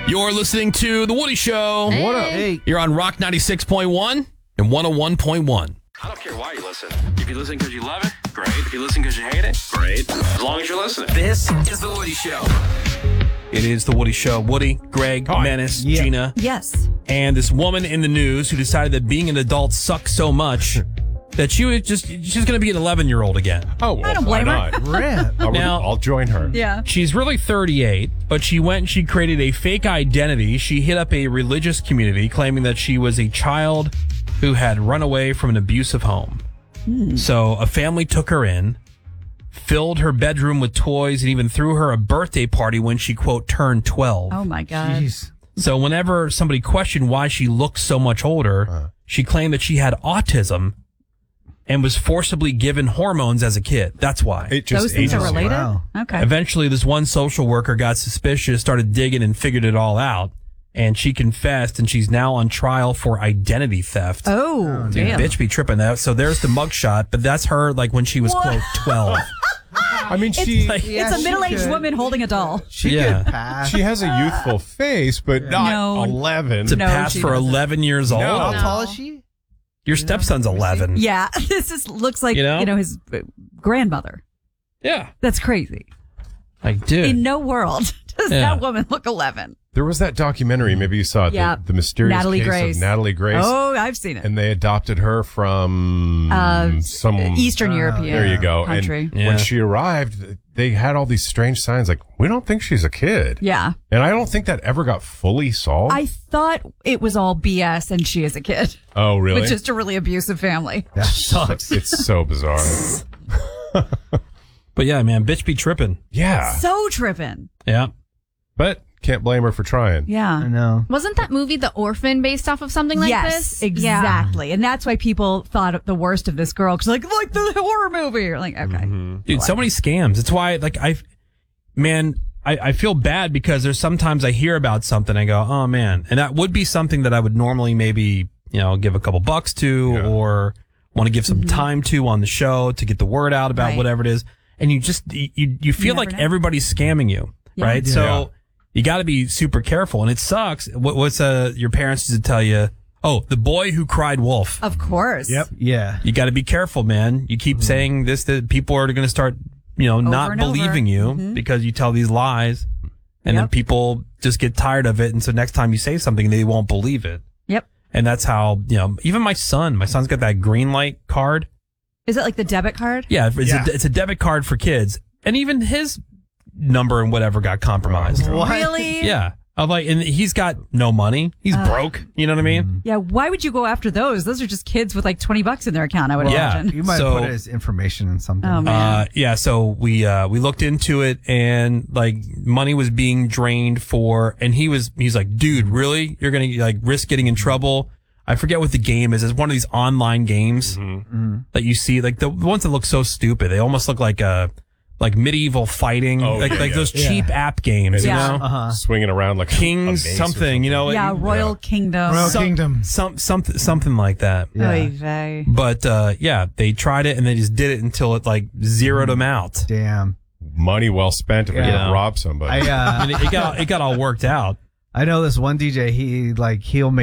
You're listening to The Woody Show. Hey. What up? Hey. You're on Rock 96.1 and 101.1. I don't care why you listen. If you listen because you love it, great. If you listen because you hate it, great. As long as you're listening. This is The Woody Show. It is The Woody Show. Woody, Greg, Menace, Gina. Yes. And this woman in the news who decided that being an adult sucks so much that she's going to be an 11-year-old again. Oh, well, I don't blame why her. not? Now- I'll join her. Yeah. She's really 38, but she went and she created a fake identity. She hit up a religious community claiming that she was a child who had run away from an abusive home. So a family took her in, filled her bedroom with toys, and even threw her a birthday party when she, quote, turned 12. Oh, my God. Jeez. So whenever somebody questioned why she looked so much older, she claimed that she had autism and was forcibly given hormones as a kid. That's why. It just Those things are ages you. related? Wow. Okay. Eventually, this one social worker got suspicious, started digging, and figured it all out. And she confessed, and she's now on trial for identity theft. Oh, Dude, damn. bitch be tripping that. So there's the mugshot, but that's her like when she was, quote, 12. I mean, It's, she like- it's a she middle-aged could. woman holding a doll. She Yeah. could pass. she has a youthful face, but not No. 11. To No, pass she for doesn't. 11 years old. No. How tall is she? Your stepson's 11. Yeah. Looks like, You know? his grandmother. Yeah. That's crazy. Like, dude. In no world does Yeah. that woman look 11. There was that documentary, maybe you saw it, Yeah. the mysterious Natalie case Grace. of Natalie Grace. Oh, I've seen it. And they adopted her from some Eastern European There you go. country. And Yeah. when she arrived, they had all these strange signs like, we don't think she's a kid. Yeah. And I don't think that ever got fully solved. I thought it was all BS and she is a kid. Oh, really? With just a really abusive family. That sucks. It's so bizarre. But yeah, man, bitch be tripping. Yeah. So tripping. Yeah. But can't blame her for trying. I Yeah. know. Wasn't that movie The Orphan based off of something like Yes, this? exactly. And that's why people thought the worst of this girl. Because like the horror movie. You're like, okay. Dude, so many scams. It's why, like, I feel bad because there's sometimes I hear about something I go, oh man. And that would be something that I would normally maybe, give a couple bucks to or want to give some time to on the show to get the word out about Right. whatever it is. And you just, you feel never like know. everybody's scamming you, Yeah. right? Yeah. So you got to be super careful. And it sucks. What's your parents used to tell you? Oh, the boy who cried wolf. Of course. Yeah. You got to be careful, man. You keep saying this, that people are going to start, not and over. believing you because you tell these lies. And then Yep. people just get tired of it. And so next time you say something, they won't believe it. Yep. And that's how, even my son's got that green light card. Is it like the debit card? Yeah. It's a debit card for kids. And even his number and whatever got compromised. What? Really? Yeah. And he's got no money. He's broke. You know what I mean? Yeah. Why would you go after those? Those are just kids with like $20 in their account, I would Yeah. imagine. You might So- put it as information in something. Oh, man. Yeah, so we looked into it and like money was being drained and he's like, dude, really? You're going to like risk getting in trouble? I forget what the game is. It's one of these online games that you see, like the ones that look so stupid. They almost look like medieval fighting, Oh, like yeah, yeah. those cheap app games, Yeah. you know? Swinging around like Kings a mace or something, Yeah, Royal Kingdom. Royal Kingdom. something like that. Yeah. Oy vey. But they tried it and they just did it until it like zeroed them out. Damn. Money well spent if you're Yeah. going to rob somebody. I mean, it got all worked out. I know this one DJ, he'll make